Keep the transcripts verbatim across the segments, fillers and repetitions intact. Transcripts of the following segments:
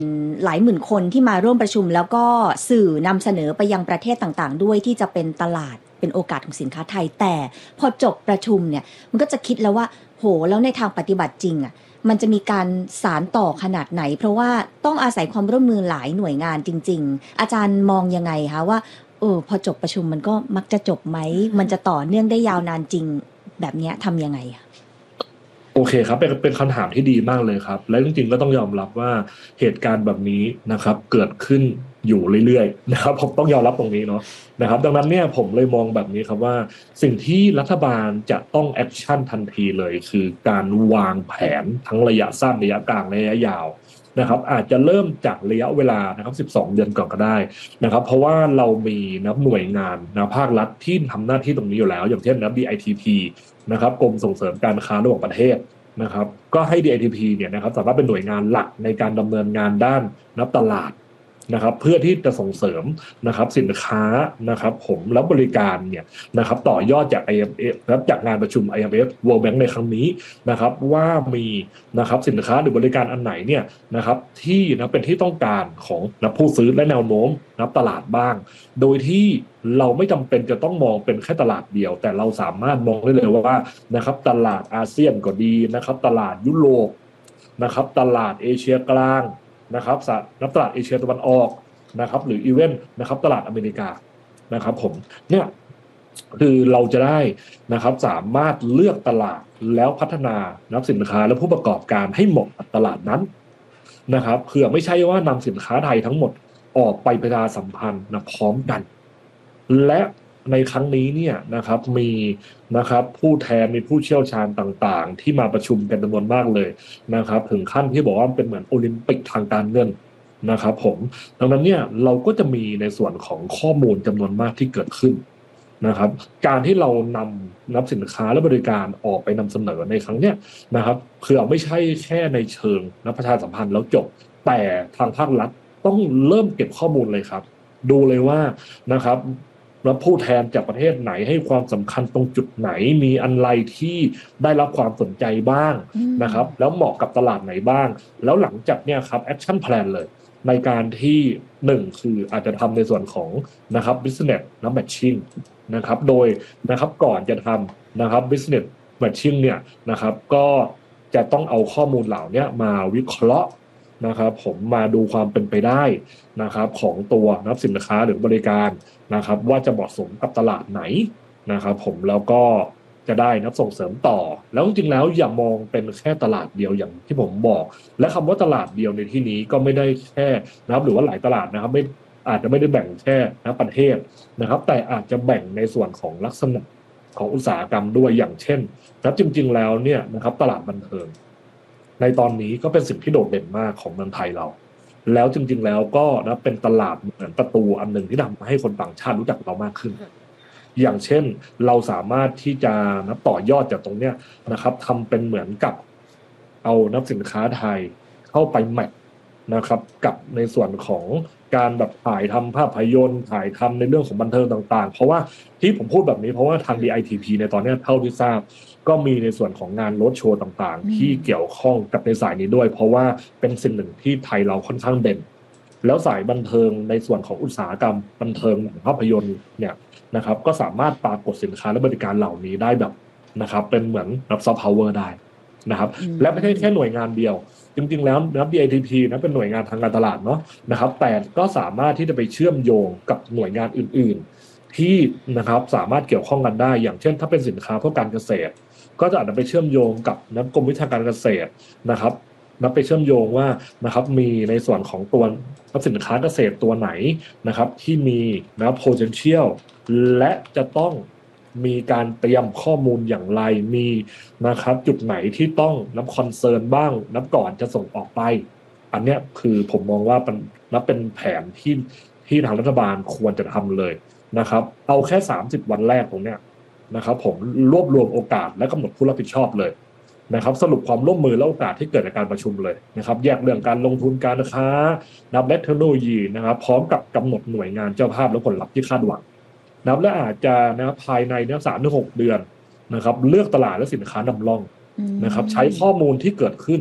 หลายหมื่นคนที่มาร่วมประชุมแล้วก็สื่อนำเสนอไปยังประเทศต่างๆด้วยที่จะเป็นตลาดเป็นโอกาสของสินค้าไทยแต่พอจบประชุมเนี่ยมันก็จะคิดแล้วว่าโหแล้วในทางปฏิบัติจริงอ่ะมันจะมีการสานต่อขนาดไหนเพราะว่าต้องอาศัยความร่วมมือหลายหน่วยงานจริงๆอาจารย์มองยังไงคะว่าเออพอจบประชุมมันก็มักจะจบไหมมันจะต่อเนื่องได้ยาวนานจริงแบบนี้ทำยังไงอะโอเคครับเป็นเป็นคำถามที่ดีมากเลยครับและจริงๆก็ต้องยอมรับว่าเหตุการณ์แบบนี้นะครับเกิดขึ้นอยู่เรื่อยๆนะครับผมต้องยอมรับตรงนี้เนาะนะครับดังนั้นเนี่ยผมเลยมองแบบนี้ครับว่าสิ่งที่รัฐบาลจะต้องแอคชั่นทันทีเลยคือการวางแผนทั้งระยะสั้นระยะกลางและระยะยาวนะครับอาจจะเริ่มจากระยะเวลานะครับสิบสองเดือนก่อนก็ได้นะครับเพราะว่าเรามีนะหน่วยงานนะภาครัฐที่ทำหน้าที่ตรงนี้อยู่แล้วอย่างเช่นนะ ดี ไอ ที พี นะครับกรมส่งเสริมการค้าระหว่างประเทศนะครับก็ให้ ดี ไอ ที พี เนี่ยนะครับสามารถเป็นหน่วยงานหลักในการดำเนินงานด้านนับตลาดนะครับเพื่อที่จะส่งเสริมนะครับสินค้านะครับผมและบริการเนี่ยนะครับต่อยอดจาก ไอ เอ็ม เอฟ นะครับจากงานประชุม ไอ เอ็ม เอฟ World Bank ในครั้งนี้นะครับว่ามีนะครับสินค้าหรือบริการอันไหนเนี่ยนะครับที่นะเป็นที่ต้องการของนะผู้ซื้อและแนวโน้มนับตลาดบ้างโดยที่เราไม่จำเป็นจะต้องมองเป็นแค่ตลาดเดียวแต่เราสามารถมองได้เลยว่านะครับตลาดอาเซียนก็ดีนะครับตลาดยุโรปนะครับตลาดเอเชียกลางนะครับนับตลาดเอเชียตะวันออกนะครับหรืออีเวนต์นะครับตลาดอเมริกานะครับผมเนี่ยคือเราจะได้นะครับสามารถเลือกตลาดแล้วพัฒนานับสินค้าและผู้ประกอบการให้เหมาะกับตลาดนั้นนะครับเพื่อไม่ใช่ว่านำสินค้าไทยทั้งหมดออกไปประชาสัมพันธ์นะพร้อมกันและในครั้งนี้เนี่ยนะครับมีนะครับผู้แทนมีผู้เชี่ยวชาญต่างๆที่มาประชุมกันจำนวนมากเลยนะครับถึงขั้นที่บอกว่าเป็นเหมือนโอลิมปิกทางการเงินนะครับผมดังนั้นเนี่ยเราก็จะมีในส่วนของข้อมูลจำนวนมากที่เกิดขึ้นนะครับการที่เรานำนับสินค้าและบริการออกไปนำเสนอในครั้งเนี้ยนะครับคือไม่ใช่แค่ในเชิงนับประชาสัมพันธ์แล้วจบแต่ทางภาครัฐต้องเริ่มเก็บข้อมูลเลยครับดูเลยว่านะครับแล้วผู้แทนจากประเทศไหนให้ความสำคัญตรงจุดไหนมีอะไรที่ได้รับความสนใจบ้างนะครับแล้วเหมาะกับตลาดไหนบ้างแล้วหลังจากเนี้ยครับแอคชั่นแพลนเลยในการที่หนึ่งคืออาจจะทำในส่วนของนะครับ business และ matching นะครับโดยนะครับก่อนจะทำนะครับ business matching เนี่ยนะครับก็จะต้องเอาข้อมูลเหล่านี้มาวิเคราะห์นะครับผมมาดูความเป็นไปได้นะครับของตัวนับสินค้าหรือบริการนะครับว่าจะเหมาะสมกับตลาดไหนนะครับผมแล้วก็จะได้นับส่งเสริมต่อแล้วจริงๆแล้วอย่ามองเป็นแค่ตลาดเดียวอย่างที่ผมบอกและคำว่าตลาดเดียวในที่นี้ก็ไม่ได้แค่นะครับหรือว่าหลายตลาดนะครับไม่อาจจะไม่ได้แบ่งแค่นะประเทศนะครับแต่อาจจะแบ่งในส่วนของลักษณะของอุตสาหกรรมด้วยอย่างเช่นนะจริงๆแล้วเนี่ยนะครับตลาดบันเทิงในตอนนี้ก็เป็นสิ่งที่โดดเด่นมากของเมืองไทยเราแล้วจริงๆแล้วก็นะเป็นตลาดเหมือนประตูอันหนึ่งที่ทำให้คนต่างชาติรู้จักเรามากขึ้นอย่างเช่นเราสามารถที่จะนะต่อยอดจากตรงเนี้ยนะครับทำเป็นเหมือนกับเอานับสินค้าไทยเข้าไปแมทนะครับกับในส่วนของการแบบถ่ายทำภาพยนตร์ถ่ายทำในเรื่องของบันเทิงต่างๆเพราะว่าที่ผมพูดแบบนี้เพราะว่าทาง ดี ไอ ที พี ในตอนนี้เท่าที่ทราบก็มีในส่วนของงานโรดโชว์ต่างๆที่เกี่ยวข้องกับในสายนี้ด้วยเพราะว่าเป็นสิ่งหนึ่งที่ไทยเราค่อนข้างเด่นแล้วสายบันเทิงในส่วนของอุตสาหกรรมบันเทิงภาพยนตร์เนี่ยนะครับก็สามารถปรากฏสินค้าและบริการเหล่านี้ได้แบบนะครับเป็นเหมือนรับซอฟต์พาวเวอร์ได้นะครับและไม่ใช่แค่หน่วยงานเดียวจริงๆแล้วนะ ดี ไอ ที พี นะเป็นหน่วยงานทางการตลาดเนาะนะครับแต่ก็สามารถที่จะไปเชื่อมโยงกับหน่วยงานอื่นๆที่นะครับสามารถเกี่ยวข้องกันได้อย่างเช่นถ้าเป็นสินค้าเพื่อการเกษตรก็จะอาจจะไปเชื่อมโยงกับนะกรมวิชาการเกษตรนะครับนับไปเชื่อมโยงว่านะครับมีในส่วนของตัวสินค้าเกษตรตัวไหนนะครับที่มีนะ potential และจะต้องมีการเตรียมข้อมูลอย่างไรมีนะครับจุดไหนที่ต้องนับคอนเซิร์นบ้างนับก่อนจะส่งออกไปอันเนี้ยคือผมมองว่าเป็นนับเป็นแผนที่ที่ทางรัฐบาลควรจะทำเลยนะครับเอาแค่สามสิบวันแรกตรงเนี้ยนะครับผมรวบรวมโอกาสและกำหนดผู้รับผิดชอบเลยนะครับสรุปความร่วมมือและโอกาสที่เกิดจากการประชุมเลยนะครับแยกเรื่องการลงทุนการค้านับและเทคโนโลยีนะครับพร้อมกับกำหนดหน่วยงานเจ้าภาพและผลลัพธ์ที่คาดหวังนับและอาจจะนะครับภายในเนี่ยสามถึงหกเดือนนะครับเลือกตลาดและสินค้านำร่องนะครับใช้ข้อมูลที่เกิดขึ้น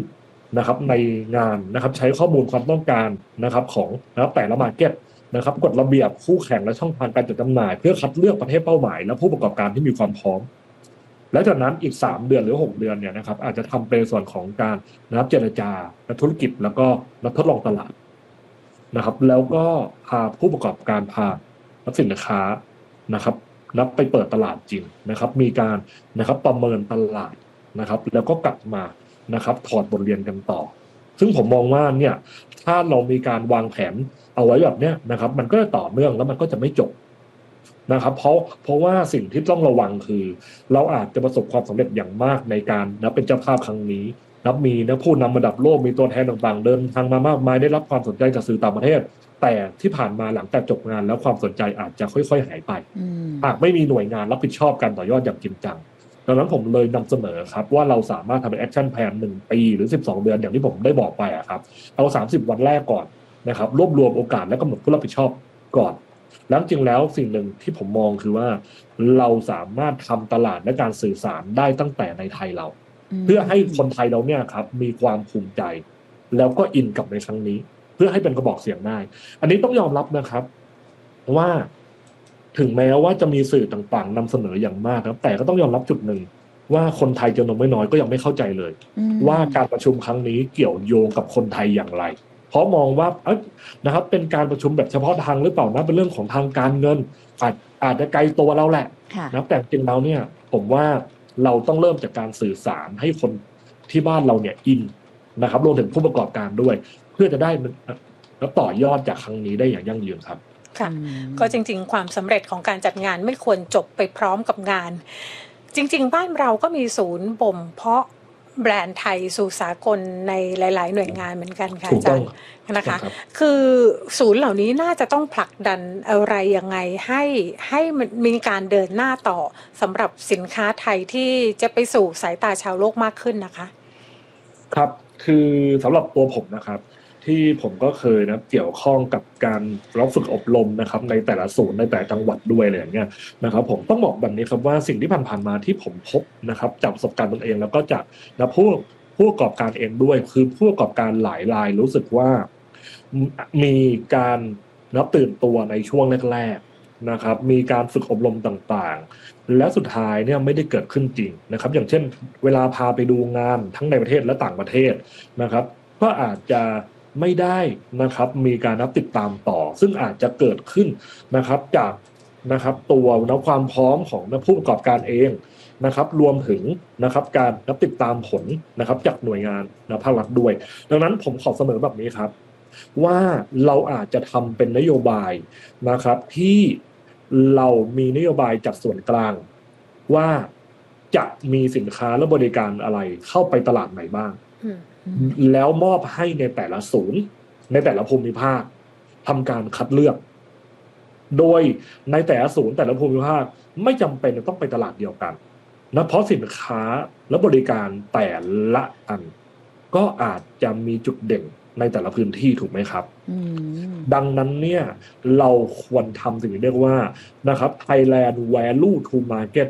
นะครับในงานนะครับใช้ข้อมูลความต้องการนะครับของนะครับแต่ละมาร์เก็ตนะครับกฎระเบียบคู่แข่งและช่องทางการจัดจำหน่ายเพื่อคัดเลือกประเทศเป้าหมายและผู้ประกอบการที่มีความพร้อมและจากนั้นอีกสามเดือนหรือหกเดือนเนี่ยนะครับอาจจะทำเป็นส่วนของการนะครับเจรจาและธุรกิจแล้วก็ทดลองตลาดนะครับแล้วก็พาผู้ประกอบการพาสินค้านะครับนับไปเปิดตลาดจริงนะครับมีการนะครับประเมินตลาดนะครับแล้วก็กลับมานะครับถอดบทเรียนกันต่อซึ่งผมมองว่าเนี่ยถ้าเรามีการวางแผนเอาไว้แบบเนี้ยนะครับมันก็จะต่อเนื่องแล้วมันก็จะไม่จบนะครับเพราะเพราะว่าสิ่งที่ต้องระวังคือเราอาจจะประสบความสำเร็จอย่างมากในการนับเป็นเจ้าภาพครั้งนี้นับมีนักผู้นำระดับโลกมีตัวแทนต่างๆเดินทางมามากมายได้รับความสนใจจากสื่อต่างประเทศแต่ที่ผ่านมาหลังจากจบงานแล้วความสนใจอาจจะค่อยๆหายไปหากไม่มีหน่วยงานรับผิดชอบการต่อยอดอย่างจริงจังดังนั้นผมเลยนำเสนอครับว่าเราสามารถทำเป็นแอคชั่นแพลนหนึ่งปีหรือสิบสองเดือนอย่างที่ผมได้บอกไปอะครับเอาสามสิบวันแรกก่อนนะครับรวบรวมโอกาสและกำหนดผู้รับผิดชอบก่อนแล้วจริงแล้วสิ่งหนึ่งที่ผมมองคือว่าเราสามารถทำตลาดและการสื่อสารได้ตั้งแต่ในไทยเราเพื่อให้คนไทยเราเนี่ยครับมีความภูมิใจแล้วก็อินกับในครั้งนี้เพื่อให้เป็นกระบอกเสียงได้อันนี้ต้องยอมรับนะครับว่าถึงแม้ว่าจะมีสื่อต่างๆนำเสนออย่างมากครับแต่ก็ต้องยอมรับจุดหนึ่งว่าคนไทยจำนวนไม่น้อยก็ยังไม่เข้าใจเลยว่าการประชุมครั้งนี้เกี่ยวโยงกับคนไทยอย่างไรเพราะมองว่าเอ๊ะนะครับเป็นการประชุมแบบเฉพาะทางหรือเปล่านะเป็นเรื่องของทางการเงินอาจอาจจะไกลตัวเราแหละนะแต่จริงแล้วเนี่ยผมว่าเราต้องเริ่มจากการสื่อสารให้คนที่บ้านเราเนี่ยอินนะครับรวมถึงผู้ประกอบการด้วยเพื่อจะได้แล้วต่อยอดจากครั้งนี้ได้อย่างยั่งยืนครับค่ะก็จริงๆความสำเร็จของการจัดงานไม่ควรจบไปพร้อมกับงานจริงๆบ้านเราก็มีศูนย์บ่มเพาะแบรนด์ไทยสู่สากลในหลายๆหน่วยงานเหมือนกันค่ะอาจารย์นะคะคือศูนย์เหล่านี้น่าจะต้องผลักดันอะไรยังไงให้ให้มันมีการเดินหน้าต่อสำหรับสินค้าไทยที่จะไปสู่สายตาชาวโลกมากขึ้นนะคะครับคือสำหรับตัวผมนะครับที่ผมก็เคยนะเกี่ยวข้องกับการรับฝึกอบรมนะครับในแต่ละศูนย์ในแต่ละจังหวัดด้วยอะไรอย่างเงี้ยนะครับผมต้องบอกแบบนี้ครับว่าสิ่งที่ผ่านๆมาที่ผมพบนะครับจากประสบการณ์ตนเองแล้วก็จากนะผู้ผู้ประกอบการเองด้วยคือผู้ประกอบการหลายรายรู้สึกว่ามีการนับตื่นตัวในช่วงแรกๆนะครับมีการฝึกอบรมต่างๆและสุดท้ายเนี่ยไม่ได้เกิดขึ้นจริงนะครับอย่างเช่นเวลาพาไปดูงานทั้งในประเทศและต่างประเทศนะครับก็อาจจะไม่ได้นะครับมีการนับติดตามต่อซึ่งอาจจะเกิดขึ้นนะครับจากนะครับตัวนับความพร้อมของผู้ประกอบการเองนะครับรวมถึงนะครับการนับติดตามผลนะครับจากหน่วยงานภาครัฐด้วยดังนั้นผมขอเสนอแบบนี้ครับว่าเราอาจจะทำเป็นนโยบายนะครับที่เรามีนโยบายจากส่วนกลางว่าจะมีสินค้าและบริการอะไรเข้าไปตลาดไหนบ้างแล้วมอบให้ในแต่ละศูนย์ในแต่ละภูมิภาคทำการคัดเลือกโดยในแต่ละศูนย์แต่ละภูมิภาคไม่จำเป็นจะต้องไปตลาดเดียวกันนะเพราะสินค้าและบริการแต่ละอันก็อาจจะมีจุดเด่นในแต่ละพื้นที่ถูกไหมครับดังนั้นเนี่ยเราควรทำสิ่งที่เรียกว่านะครับ Thailand Value to Market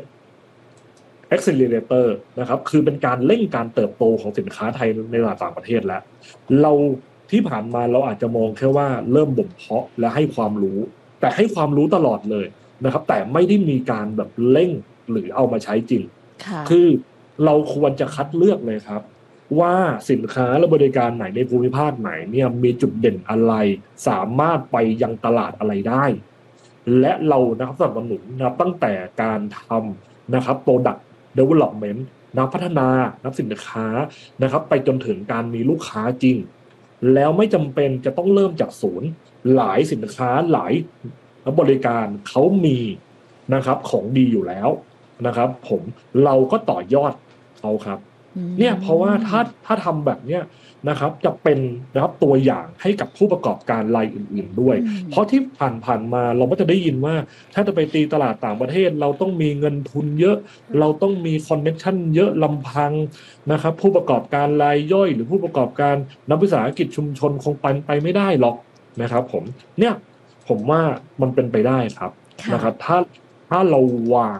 Accelerator นะครับคือเป็นการเร่งการเติบโตของสินค้าไทยในตลาดต่างประเทศแล้วเราที่ผ่านมาเราอาจจะมองแค่ว่าเริ่มบ่มเพาะและให้ความรู้แต่ให้ความรู้ตลอดเลยนะครับแต่ไม่ได้มีการแบบเร่งหรือเอามาใช้จริงคือเราควรจะคัดเลือกเลยครับว่าสินค้าและบริการไหนในภูมิภาคไหนเนี่ยมีจุดเด่นอะไรสามารถไปยังตลาดอะไรได้และเรานะครับสนับสนุนนะครับตั้งแต่การทำนะครับ product development นักพัฒนานักสินค้านะครับไปจนถึงการมีลูกค้าจริงแล้วไม่จำเป็นจะต้องเริ่มจากศูนย์หลายสินค้าหลายบริการเขามีนะครับของดีอยู่แล้วนะครับผมเราก็ต่อยอดเขาครับเนี่ยเพราะว่าถ้าถ้าทำแบบเนี้ยนะครับจะเป็นนะครับตัวอย่างให้กับผู้ประกอบการรายอื่นๆด้วยเพราะที่ผ่านผ่านมาเราก็จะได้ยินว่าถ้าจะไปตีตลาดต่างประเทศเราต้องมีเงินทุนเยอะเราต้องมีคอนเนคชั่นเยอะลำพังนะครับผู้ประกอบการรายย่อยหรือผู้ประกอบการนักวิสาหกิจชุมชนคงไปไปไม่ได้หรอกนะครับผมเนี่ยผมว่ามันเป็นไปได้ครับนะครับถ้าถ้าเราวาง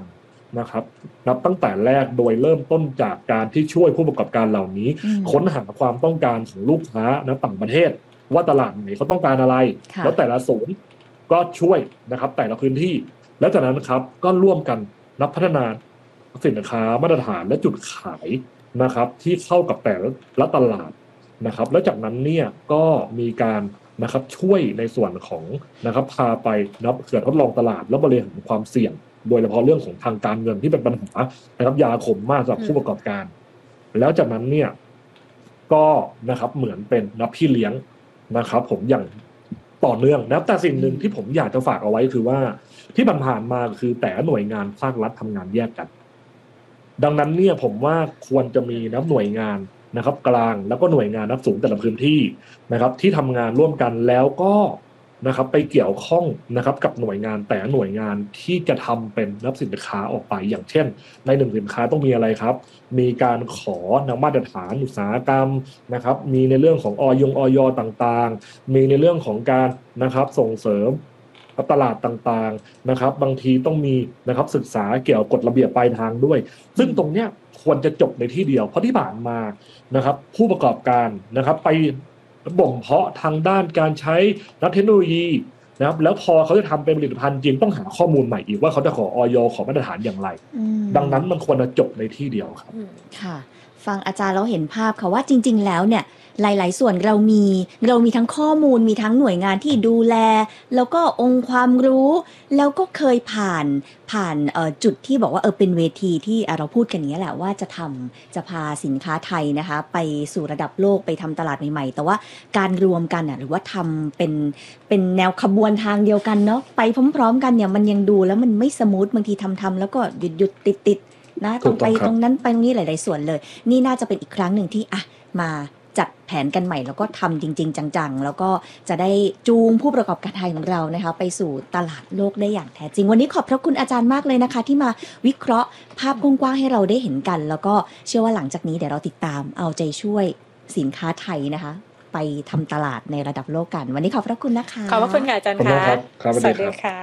นะครับนับตั้งแต่แรกโดยเริ่มต้นจากการที่ช่วยผู้ประกอบการเหล่านี้ค้นหาความต้องการของลูกค้านะต่างประเทศว่าตลาดไหนเขาต้องการอะไรแล้วแต่ละศูนย์ก็ช่วยนะครับแต่ละพื้นที่แล้วจากนั้นครับก็ร่วมกันนับพัฒนาสินค้ามาตรฐานและจุดขายนะครับที่เข้ากับแต่ละตลาดนะครับแล้วจากนั้นเนี่ยก็มีการนะครับช่วยในส่วนของนะครับพาไปนับเกิดทดลองตลาดและบริหารความเสี่ยงโดยเฉพาะเรื่องของทางการเงินที่เป็นปัญหานะครับยาขมมากสำหรับผู้ประกอบการแล้วจากนั้นเนี่ยก็นะครับเหมือนเป็นนับพี่เลี้ยงนะครับผมอย่างต่อเนื่องนะแต่สิ่งหนึ่งที่ผมอยากจะฝากเอาไว้คือว่าที่ผ่านๆมาคือแต่หน่วยงานภาครัฐทำงานแยกกันดังนั้นเนี่ยผมว่าควรจะมีนับหน่วยงานนะครับกลางแล้วก็หน่วยงานนับสูงแต่ละพื้นที่นะครับที่ทำงานร่วมกันแล้วก็นะครับไปเกี่ยวข้องนะครับกับหน่วยงานแต่หน่วยงานที่จะทำเป็นนับสินค้าออกไปอย่างเช่นในหนึ่งสินค้าต้องมีอะไรครับมีการขอนำมาตรฐานอุตสาหกรรมนะครับมีในเรื่องของอยงอยต่างๆมีในเรื่องของการนะครับส่งเสริมตลาดต่างๆนะครับบางทีต้องมีนะครับศึกษาเกี่ยวกับกฎระเบียบปลายทางด้วยซึ่งตรงเนี้ยควรจะจบในที่เดียวเพราะที่ผ่านมานะครับผู้ประกอบการนะครับไปบ่มเพาะทางด้านการใช้นักเทคโนโลยีนะครับแล้วพอเขาจะทำเป็นผลิตภัณฑ์จริงต้องหาข้อมูลใหม่อีกว่าเขาจะขออยขอมาตรฐานอย่างไรดังนั้นมันควรจะจบในที่เดียวครับค่ะฟังอาจารย์เราเห็นภาพค่ะว่าจริงๆแล้วเนี่ยหลายๆส่วนเรามีเรามีทั้งข้อมูลมีทั้งหน่วยงานที่ดูแลแล้วก็องค์ความรู้แล้วก็เคยผ่านผ่านจุดที่บอกว่าเออเป็นเวทีที่เราพูดกันอย่างนี้แหละว่าจะทำจะพาสินค้าไทยนะคะไปสู่ระดับโลกไปทำตลาดใหม่ๆแต่ว่าการรวมกันอ่ะหรือว่าทำเป็นเป็นแนวขบวนทางเดียวกันเนาะไปพร้อมๆกันเนี่ยมันยังดูแล้วมันไม่สมูทบางทีทำๆแล้วก็หยุดหยุดติดติดนะต้องไปตรงนั้นไปตรงนี้หลายๆส่วนเลยนี่น่าจะเป็นอีกครั้งหนึ่งที่อ่ะมาจัดแผนกันใหม่แล้วก็ทำจริงๆจังๆแล้วก็จะได้จูงผู้ประกอบการไทยของเรานะคะไปสู่ตลาดโลกได้อย่างแท้จริงวันนี้ขอบพระคุณอาจารย์มากเลยนะคะที่มาวิเคราะห์ภาพกว้างๆให้เราได้เห็นกันแล้วก็เชื่อว่าหลังจากนี้เดี๋ยวเราติดตามเอาใจช่วยสินค้าไทยนะคะไปทำตลาดในระดับโลกกันวันนี้ขอบพระคุณนะคะขอบพระคุณค่ะอาจารย์ค่ะสวัสดีค่ะ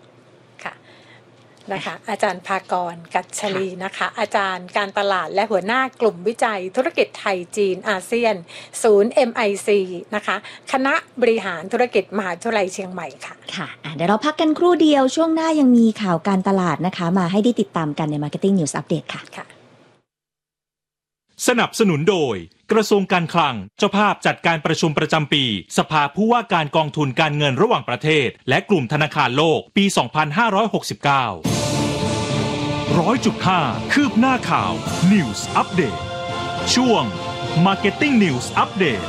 นะคะอาจารย์ภากร กัจฉลีนะคะอาจารย์การตลาดและหัวหน้ากลุ่มวิจัยธุรกิจไทยจีนอาเซียนศูนย์ เอ็ม ไอ ซี นะคะคณะบริหารธุรกิจมหาวิทยาลัยเชียงใหม่ค่ะค่ะเดี๋ยวเราพักกันครู่เดียวช่วงหน้ายังมีข่าวการตลาดนะคะมาให้ได้ติดตามกันใน Marketing News Update ค่ะค่ะสนับสนุนโดยกระทรวงการคลังเจ้าภาพจัดการประชุมประจำปีสภาผู้ว่าการกองทุนการเงินระหว่างประเทศและกลุ่มธนาคารโลกปี สองพันห้าร้อยหกสิบเก้า หนึ่งร้อยจุดห้า คืบหน้าข่าว News Update ช่วง Marketing News Update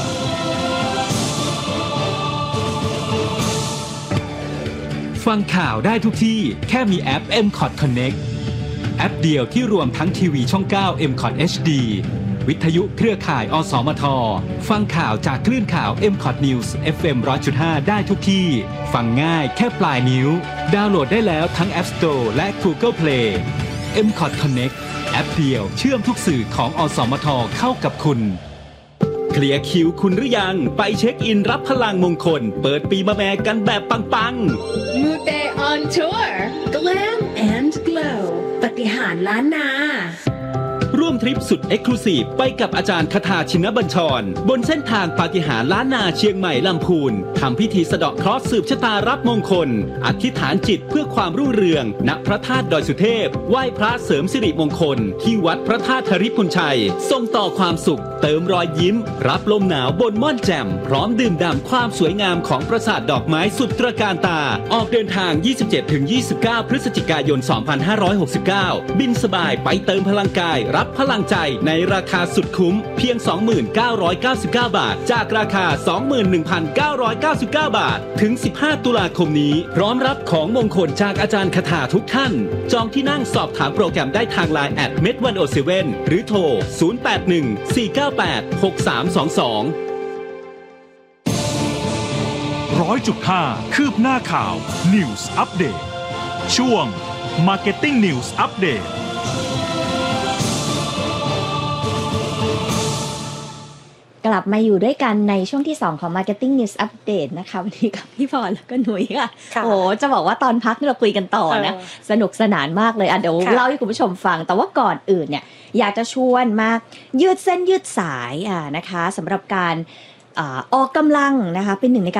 ฟังข่าวได้ทุกที่แค่มีแอป เอ็ม คอท Connect แอปเดียวที่รวมทั้งทีวีช่อง เก้า เอ็ม คอท เอช ดี วิทยุเครือข่าย อสมท ฟังข่าวจากคลื่นข่าว เอ็ม คอท News เอฟ เอ็ม หนึ่งร้อยจุดห้า ได้ทุกที่ฟังง่ายแค่ปลายนิ้วดาวน์โหลดได้แล้วทั้ง App Store และ Google Play เอ็ม คอท Connect แอปเดียวเชื่อมทุกสื่อของอสมทเข้ากับคุณเคลียร์คิวคุณหรือยังไปเช็คอินรับพลังมงคลเปิดปีมะแม่กันแบบปังๆ Mute on Tour Glam and Glow ปฏิหารล้านนาร่วมทริปสุดเอ็กซ์คลูซีฟไปกับอาจารย์คทาชินบัญชรบนเส้นทางปาฏิหาริย์ล้านนาเชียงใหม่ลำพูนทำพิธีสะเดาะเคราะห์สืบชะตารับมงคลอธิษฐานจิตเพื่อความรุ่งเรืองณพระธาตุดอยสุเทพไหว้พระเสริมสิริมงคลที่วัดพระธาตุธริพุนชัยส่งต่อความสุขเติมรอยยิ้มรับลมหนาวบนม่อนแจ่มพร้อมดื่มด่ำความสวยงามของปราสาทดอกไม้สุดตระการตาออกเดินทาง ยี่สิบเจ็ดถึงยี่สิบเก้า พฤศจิกายน สองพันห้าร้อยหกสิบเก้า บินสบายไปเติมพลังกายรับพลังใจในราคาสุดคุ้มเพียง สองพันเก้าร้อยเก้าสิบเก้า บาทจากราคา สองหมื่นหนึ่งพันเก้าร้อยเก้าสิบเก้า บาทถึงสิบห้าตุลาคมนี้พร้อมรับของมงคลจากอาจารย์คทาทุกท่านจองที่นั่งสอบถามโปรแกรมได้ทาง ไลน์ แอท เมด หนึ่งศูนย์เจ็ด หรือโทรศูนย์ แปด หนึ่ง สี่ เก้า แปด หก สาม สอง สองหนึ่งร้อยจุดห้า คืบหน้าข่าว News Update ช่วง Marketing News Update กลับมาอยู่ด้วยกันในช่วงที่สองของ Marketing News Update นะคะวันนี้กับพี่พรแล้วก็หนุ่ยค่ะโอ้จะบอกว่าตอนพักเราคุยกันต่อนะสนุกสนานมากเลยอ่ะเดี๋ยวเล่าให้คุณผู้ชมฟังแต่ว่าก่อนอื่นเนี่ยอยากจะชวนมายืดเส้นยืดสายอ่ะนะคะสำหรับการอ่าออกกำลังนะคะเป็นหนึ่งในการ